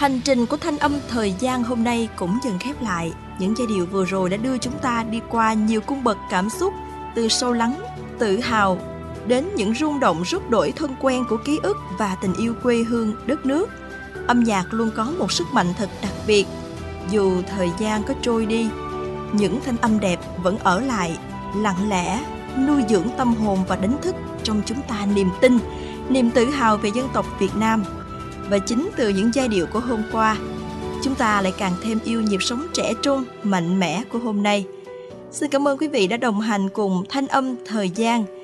Hành trình của Thanh âm thời gian hôm nay cũng dần khép lại. Những giai điệu vừa rồi đã đưa chúng ta đi qua nhiều cung bậc cảm xúc, từ sâu lắng, tự hào, đến những rung động rút đổi thân quen của ký ức và tình yêu quê hương, đất nước. Âm nhạc luôn có một sức mạnh thật đặc biệt. Dù thời gian có trôi đi, những thanh âm đẹp vẫn ở lại, lặng lẽ, nuôi dưỡng tâm hồn và đánh thức trong chúng ta niềm tin, niềm tự hào về dân tộc Việt Nam. Và chính từ những giai điệu của hôm qua, chúng ta lại càng thêm yêu nhịp sống trẻ trung, mạnh mẽ của hôm nay. Xin cảm ơn quý vị đã đồng hành cùng Thanh âm thời gian.